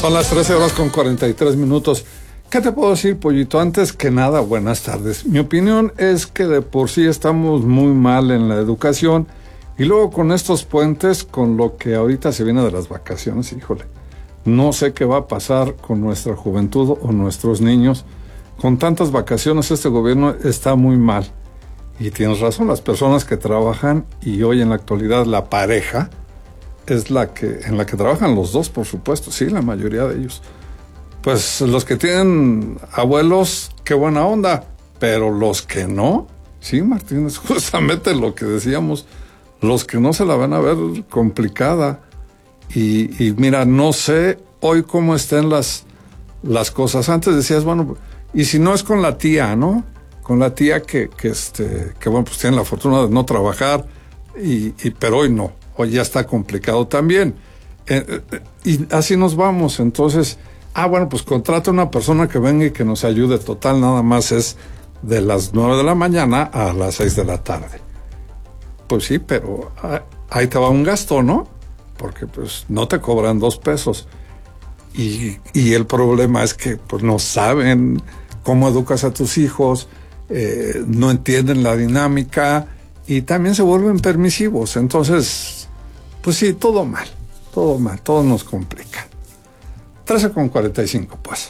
Son las 13:43. ¿Qué te puedo decir, Pollito? Antes que nada, buenas tardes. Mi opinión es que de por sí estamos muy mal en la educación y luego con estos puentes, con lo que ahorita se viene de las vacaciones, híjole, no sé qué va a pasar con nuestra juventud o nuestros niños. Con tantas vacaciones este gobierno está muy mal. Y tienes razón, las personas que trabajan y hoy en la actualidad la pareja es en la que trabajan los dos, por supuesto, sí, la mayoría de ellos. Pues los que tienen abuelos, qué buena onda, pero los que no, sí, Martín, es justamente lo que decíamos, los que no se la van a ver complicada. Y mira, no sé hoy cómo estén las cosas. Antes decías, bueno, y si no es con la tía, ¿no? Con la tía que bueno, pues tiene la fortuna de no trabajar, pero hoy no, hoy ya está complicado también. Y así nos vamos, entonces, bueno, pues contrata una persona que venga y que nos ayude, total, nada más es de las 9 de la mañana a las 6 de la tarde. Pues sí, pero ahí te va un gasto, ¿no? Porque pues no te cobran 2 pesos. Y el problema es que pues no saben cómo educas a tus hijos, no entienden la dinámica y también se vuelven permisivos. Entonces, pues sí, todo mal, todo nos complica. 13:45, pues.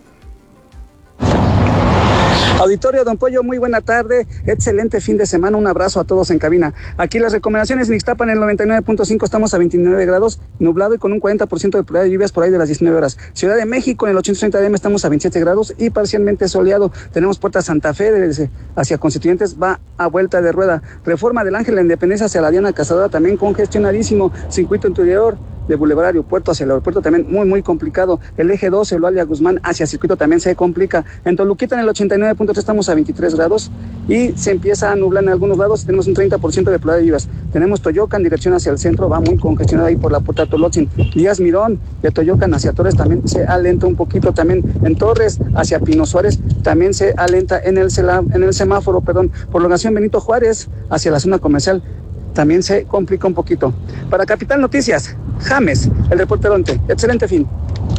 Auditorio, don Pollo, muy buena tarde, excelente fin de semana, un abrazo a todos en cabina. Aquí las recomendaciones en Ixtapan en el 99.5 estamos a 29 grados, nublado y con un 40% de probabilidad de lluvias por ahí de las 19 horas. Ciudad de México en el 830 AM estamos a 27 grados y parcialmente soleado. Tenemos Puerta Santa Fe hacia Constituyentes, va a vuelta de rueda. Reforma del Ángel, la Independencia hacia la Diana Cazadora también congestionadísimo. Circuito interior de Boulevard Aeropuerto hacia el aeropuerto también muy complicado. El eje 12, Eulalia Guzmán hacia circuito también se complica. En Toluquita en el 89.3 estamos a 23 grados y se empieza a nublar en algunos lados. Tenemos un 30% de probabilidad de lluvias. Tenemos Toyocan en dirección hacia el centro, va muy congestionada ahí por la puerta Tolotzin. Díaz Mirón de Toyocan hacia Torres también se alenta un poquito. También en Torres hacia Pino Suárez también se alenta en el semáforo, Prolongación Benito Juárez hacia la zona comercial también se complica un poquito. Para Capital Noticias, James, el reporteronte. Excelente fin.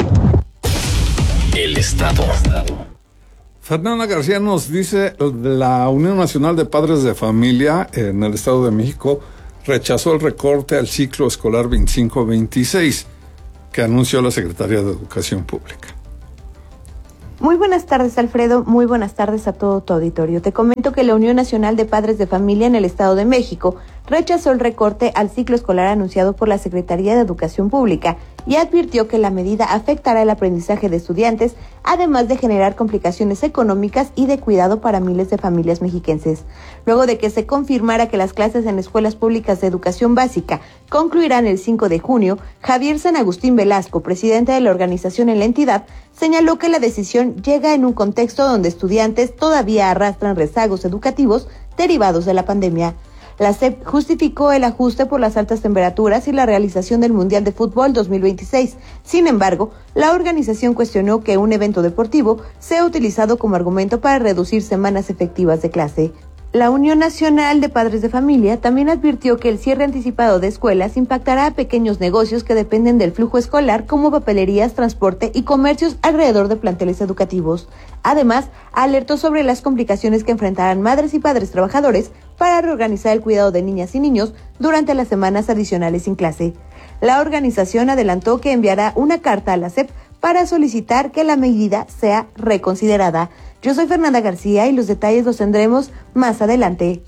El Estado. Fernanda García nos dice, la Unión Nacional de Padres de Familia en el Estado de México rechazó el recorte al ciclo escolar 25-26 que anunció la Secretaría de Educación Pública. Muy buenas tardes, Alfredo. Muy buenas tardes a todo tu auditorio. Te comento que la Unión Nacional de Padres de Familia en el Estado de México rechazó el recorte al ciclo escolar anunciado por la Secretaría de Educación Pública y advirtió que la medida afectará el aprendizaje de estudiantes, además de generar complicaciones económicas y de cuidado para miles de familias mexiquenses. Luego de que se confirmara que las clases en escuelas públicas de educación básica concluirán el 5 de junio, Javier San Agustín Velasco, presidente de la organización en la entidad, señaló que la decisión llega en un contexto donde estudiantes todavía arrastran rezagos educativos derivados de la pandemia. La SEP justificó el ajuste por las altas temperaturas y la realización del Mundial de Fútbol 2026. Sin embargo, la organización cuestionó que un evento deportivo sea utilizado como argumento para reducir semanas efectivas de clase. La Unión Nacional de Padres de Familia también advirtió que el cierre anticipado de escuelas impactará a pequeños negocios que dependen del flujo escolar como papelerías, transporte y comercios alrededor de planteles educativos. Además, alertó sobre las complicaciones que enfrentarán madres y padres trabajadores para reorganizar el cuidado de niñas y niños durante las semanas adicionales sin clase. La organización adelantó que enviará una carta a la SEP para solicitar que la medida sea reconsiderada. Yo soy Fernanda García y los detalles los tendremos más adelante.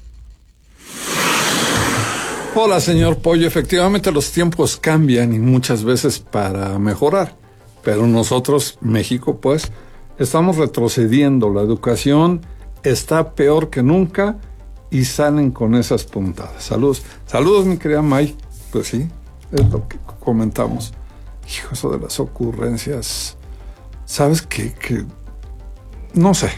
Hola, señor Pollo. Efectivamente, los tiempos cambian y muchas veces para mejorar. Pero nosotros, México, pues, estamos retrocediendo. La educación está peor que nunca y salen con esas puntadas. Saludos, mi querida May. Pues sí, es lo que comentamos. Hijo, eso de las ocurrencias. ¿Sabes qué? No sé,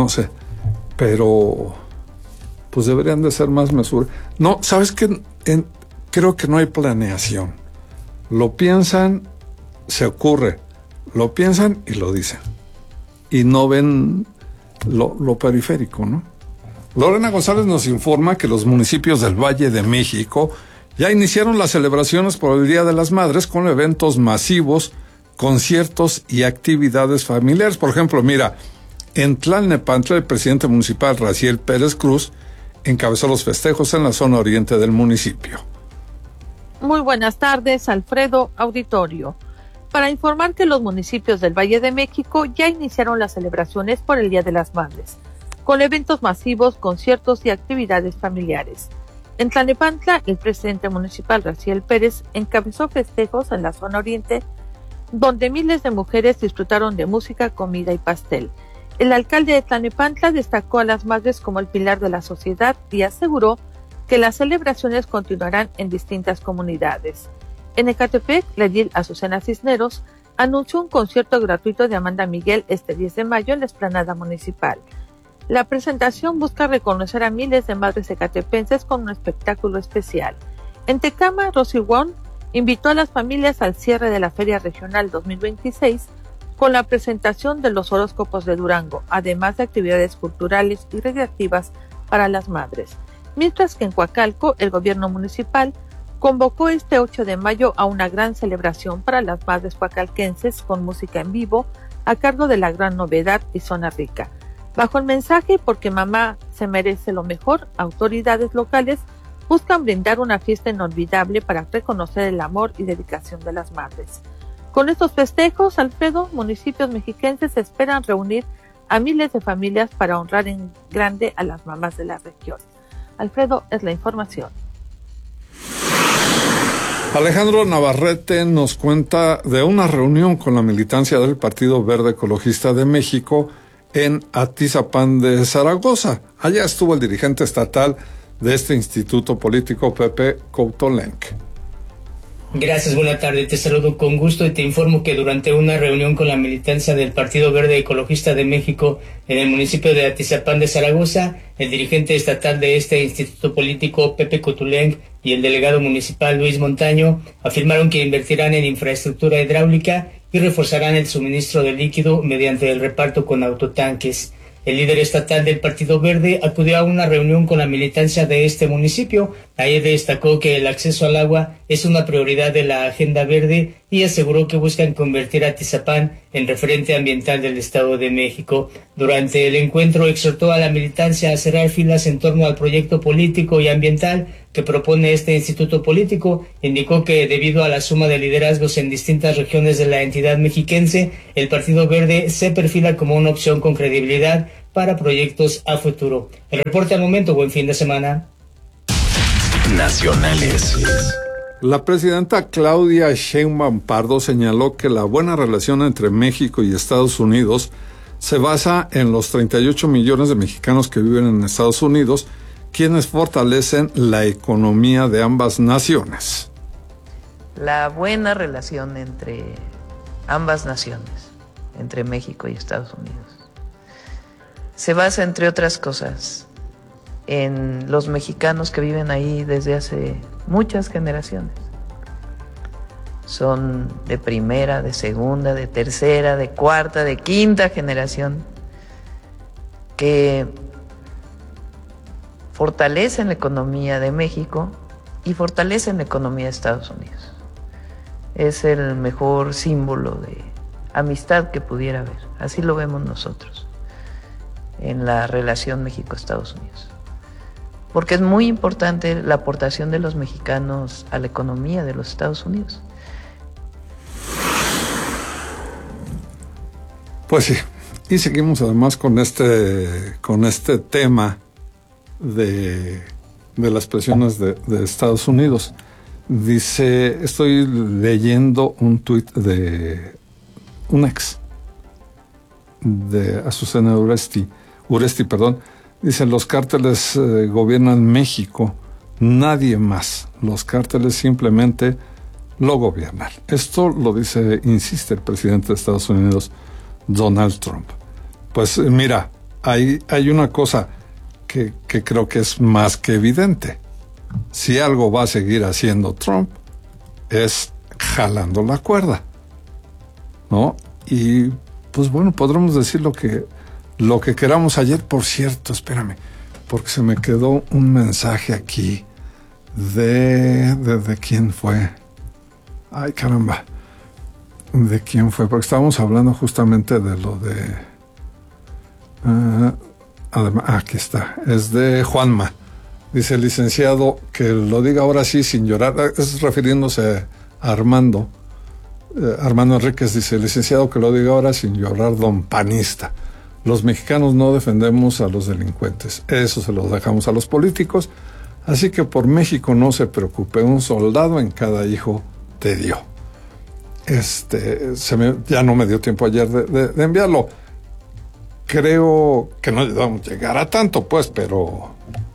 pero pues deberían de ser más mesuras. No, ¿sabes qué? Creo que no hay planeación. Lo piensan, se ocurre, lo piensan y lo dicen. Y no ven lo periférico, ¿no? Lorena González nos informa que los municipios del Valle de México ya iniciaron las celebraciones por el Día de las Madres con eventos masivos conciertos y actividades familiares. Por ejemplo, mira, en Tlalnepantla el presidente municipal Raciel Pérez Cruz encabezó los festejos en la zona oriente del municipio. Muy buenas tardes, Alfredo, auditorio. Para informar que los municipios del Valle de México ya iniciaron las celebraciones por el Día de las Madres, con eventos masivos, conciertos y actividades familiares. En Tlalnepantla, el presidente municipal Raciel Pérez encabezó festejos en la zona oriente, donde miles de mujeres disfrutaron de música, comida y pastel. El alcalde de Tlalnepantla destacó a las madres como el pilar de la sociedad y aseguró que las celebraciones continuarán en distintas comunidades. En Ecatepec, la edil Azucena Cisneros anunció un concierto gratuito de Amanda Miguel este 10 de mayo en la explanada municipal. La presentación busca reconocer a miles de madres ecatepenses con un espectáculo especial. En Tecama, Rosy Wong invitó a las familias al cierre de la Feria Regional 2026 con la presentación de los horóscopos de Durango, además de actividades culturales y recreativas para las madres. Mientras que en Coacalco, el gobierno municipal convocó este 8 de mayo a una gran celebración para las madres coacalquenses con música en vivo a cargo de La Gran Novedad y Zona Rica. Bajo el mensaje "Porque mamá se merece lo mejor", autoridades locales buscan brindar una fiesta inolvidable para reconocer el amor y dedicación de las madres. Con estos festejos, Alfredo, municipios mexiquenses esperan reunir a miles de familias para honrar en grande a las mamás de la región. Alfredo, es la información. Alejandro Navarrete nos cuenta de una reunión con la militancia del Partido Verde Ecologista de México en Atizapán de Zaragoza. Allá estuvo el dirigente estatal de este instituto político, Pepe Coutolenc. Gracias, buena tarde, te saludo con gusto y te informo que durante una reunión con la militancia del Partido Verde Ecologista de México en el municipio de Atizapán de Zaragoza, el dirigente estatal de este instituto político, Pepe Coutolenc, y el delegado municipal, Luis Montaño, afirmaron que invertirán en infraestructura hidráulica y reforzarán el suministro de líquido mediante el reparto con autotanques. El líder estatal del Partido Verde acudió a una reunión con la militancia de este municipio. Ahí destacó que el acceso al agua es una prioridad de la agenda verde y aseguró que buscan convertir a Atizapán en referente ambiental del Estado de México. Durante el encuentro exhortó a la militancia a cerrar filas en torno al proyecto político y ambiental que propone este instituto político. Indicó que debido a la suma de liderazgos en distintas regiones de la entidad mexiquense, el Partido Verde se perfila como una opción con credibilidad para proyectos a futuro. El reporte al momento, buen fin de semana. Nacionales. La presidenta Claudia Sheinbaum Pardo señaló que la buena relación entre México y Estados Unidos se basa en los 38 millones de mexicanos que viven en Estados Unidos, quienes fortalecen la economía de ambas naciones. La buena relación entre ambas naciones, entre México y Estados Unidos, se basa, entre otras cosas, en los mexicanos que viven ahí desde hace muchas generaciones. Son de primera, de segunda, de tercera, de cuarta, de quinta generación, que fortalecen la economía de México y fortalecen la economía de Estados Unidos. Es el mejor símbolo de amistad que pudiera haber. Así lo vemos nosotros en la relación México-Estados Unidos. Porque es muy importante la aportación de los mexicanos a la economía de los Estados Unidos. Pues sí, y seguimos además con este tema de las presiones de Estados Unidos. Dice, estoy leyendo un tuit de un ex de Azucena Uresti, dice: los cárteles gobiernan México, nadie más. Los cárteles simplemente lo gobiernan. Esto lo dice, insiste el presidente de Estados Unidos, Donald Trump. Pues mira, hay una cosa que creo que es más que evidente. Si algo va a seguir haciendo Trump, es jalando la cuerda, ¿no? Y pues bueno, podremos decir lo que queramos. Ayer, por cierto, espérame, porque se me quedó un mensaje aquí de quién fue. Ay, caramba. ¿De quién fue? Porque estábamos hablando justamente de lo de... aquí está. Es de Juanma. Dice el licenciado que lo diga ahora sí sin llorar. Es refiriéndose a Armando. Armando Enríquez dice, licenciado, que lo diga ahora sin llorar, don panista. Los mexicanos no defendemos a los delincuentes. Eso se lo dejamos a los políticos. Así que por México no se preocupe. Un soldado en cada hijo te dio. Ya no me dio tiempo ayer de enviarlo. Creo que no vamos a llegar a tanto, pues, pero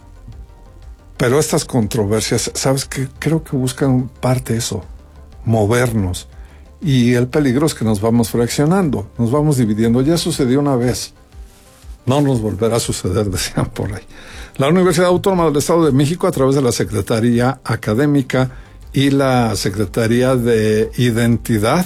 estas controversias, ¿sabes qué? Creo que buscan parte eso, movernos. Y el peligro es que nos vamos fraccionando, nos vamos dividiendo. Ya sucedió una vez. No nos volverá a suceder, decían por ahí. La Universidad Autónoma del Estado de México, a través de la Secretaría Académica y la Secretaría de Identidad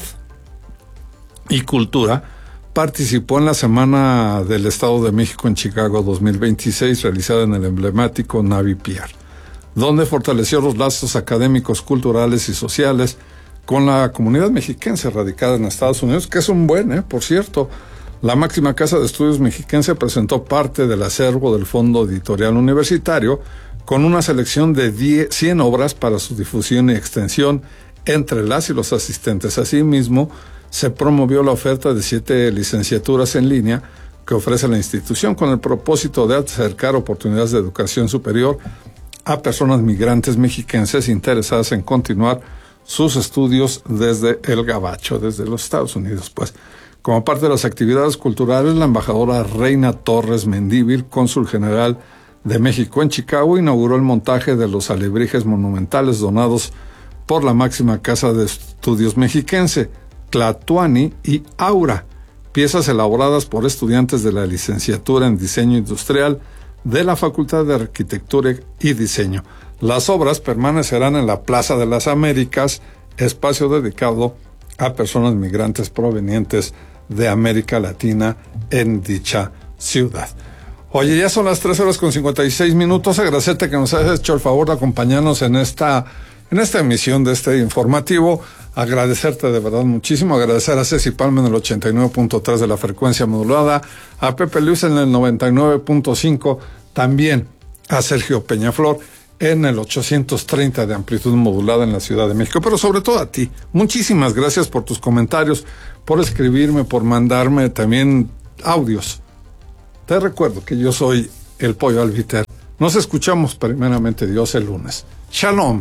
y Cultura, participó en la Semana del Estado de México en Chicago 2026, realizada en el emblemático Navy Pier, donde fortaleció los lazos académicos, culturales y sociales con la comunidad mexiquense radicada en Estados Unidos, que es un buen, por cierto. La máxima casa de estudios mexiquense presentó parte del acervo del Fondo Editorial Universitario con una selección de 100 obras para su difusión y extensión entre las y los asistentes. Asimismo, se promovió la oferta de 7 licenciaturas en línea que ofrece la institución con el propósito de acercar oportunidades de educación superior a personas migrantes mexiquenses interesadas en continuar sus estudios desde el Gabacho, desde los Estados Unidos, pues. Como parte de las actividades culturales, la embajadora Reina Torres Mendívil, cónsul general de México en Chicago, inauguró el montaje de los alebrijes monumentales donados por la máxima casa de estudios mexiquense, Tlatuani y Aura, piezas elaboradas por estudiantes de la licenciatura en Diseño Industrial de la Facultad de Arquitectura y Diseño. Las obras permanecerán en la Plaza de las Américas, espacio dedicado a personas migrantes provenientes de América Latina en dicha ciudad. Oye, ya son las 3:56. Agradecerte que nos hayas hecho el favor de acompañarnos en esta emisión de este informativo. Agradecerte de verdad muchísimo. Agradecer a Ceci Palma en el 89.3 de la frecuencia modulada, a Pepe Luis en el 99.5, también a Sergio Peñaflor en el 830 de amplitud modulada en la Ciudad de México, pero sobre todo a ti. Muchísimas gracias por tus comentarios, por escribirme, por mandarme también audios. Te recuerdo que yo soy el Pollo Albiter. Nos escuchamos primeramente Dios el lunes. Shalom.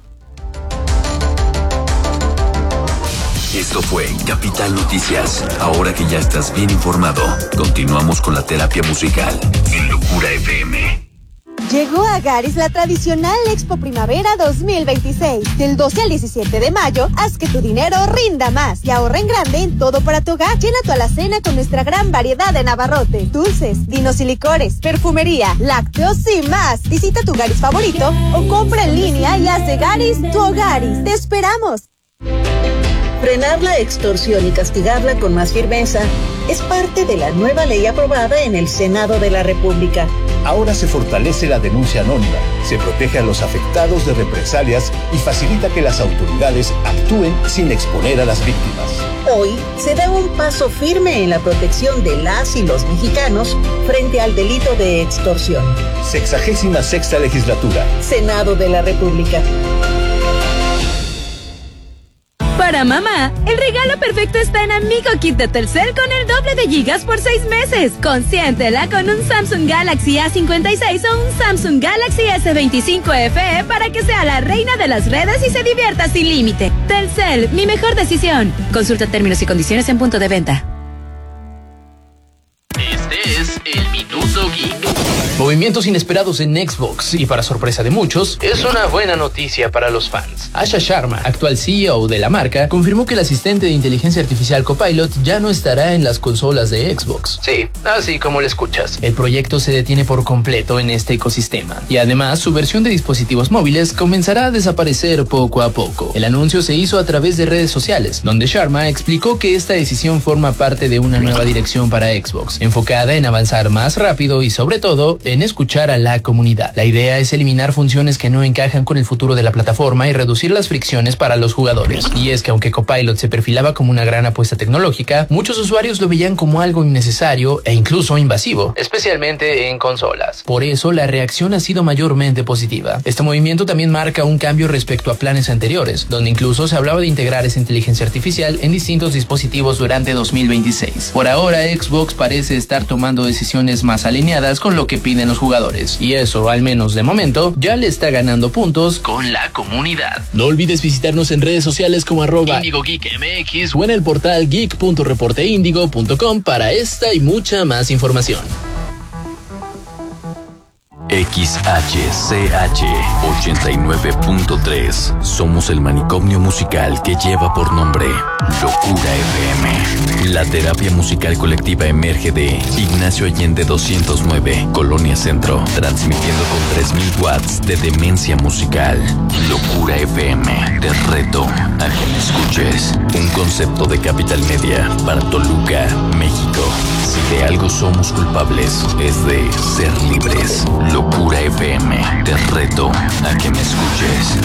Esto fue Capital Noticias. Ahora que ya estás bien informado, continuamos con la terapia musical en Locura FM. Llegó a Garis la tradicional Expo Primavera 2026. Del 12 al 17 de mayo, haz que tu dinero rinda más y ahorra en grande en todo para tu hogar. Llena tu alacena con nuestra gran variedad de abarrotes, dulces, vinos y licores, perfumería, lácteos y más. Visita tu Garis favorito o compra en línea y haz de Garis tu Hogaris. ¡Te esperamos! Frenar la extorsión y castigarla con más firmeza es parte de la nueva ley aprobada en el Senado de la República. Ahora se fortalece la denuncia anónima, se protege a los afectados de represalias y facilita que las autoridades actúen sin exponer a las víctimas. Hoy se da un paso firme en la protección de las y los mexicanos frente al delito de extorsión. 66ª legislatura. Senado de la República. Para mamá, el regalo perfecto está en Amigo Kit de Telcel con el doble de gigas por 6 meses. Consiéntela con un Samsung Galaxy A56 o un Samsung Galaxy S25 FE para que sea la reina de las redes y se divierta sin límite. Telcel, mi mejor decisión. Consulta términos y condiciones en punto de venta. Este es el Minuto Geek. Movimientos inesperados en Xbox y para sorpresa de muchos, es una buena noticia para los fans. Asha Sharma, actual CEO de la marca, confirmó que el asistente de inteligencia artificial Copilot ya no estará en las consolas de Xbox. Sí, así como lo escuchas. El proyecto se detiene por completo en este ecosistema y además su versión de dispositivos móviles comenzará a desaparecer poco a poco. El anuncio se hizo a través de redes sociales, donde Sharma explicó que esta decisión forma parte de una nueva dirección para Xbox, enfocada en avanzar más rápido y sobre todo en escuchar a la comunidad. La idea es eliminar funciones que no encajan con el futuro de la plataforma y reducir las fricciones para los jugadores. Y es que aunque Copilot se perfilaba como una gran apuesta tecnológica, muchos usuarios lo veían como algo innecesario e incluso invasivo, especialmente en consolas. Por eso la reacción ha sido mayormente positiva. Este movimiento también marca un cambio respecto a planes anteriores, donde incluso se hablaba de integrar esa inteligencia artificial en distintos dispositivos durante 2026. Por ahora, Xbox parece estar tomando decisiones más alineadas con lo que piden los jugadores, y eso, al menos de momento, ya le está ganando puntos con la comunidad. No olvides visitarnos en redes sociales como @IndigoGeekMX o en el portal geek.reporteindigo.com para esta y mucha más información. XHCH 89.3. Somos el manicomio musical que lleva por nombre Locura FM. La terapia musical colectiva emerge de Ignacio Allende 209, Colonia Centro, transmitiendo con 3000 watts de demencia musical. Locura FM, te reto a que me escuches. Un concepto de Capital Media para Toluca, México. Si de algo somos culpables, es de ser libres. Locura FM, te reto a que me escuches.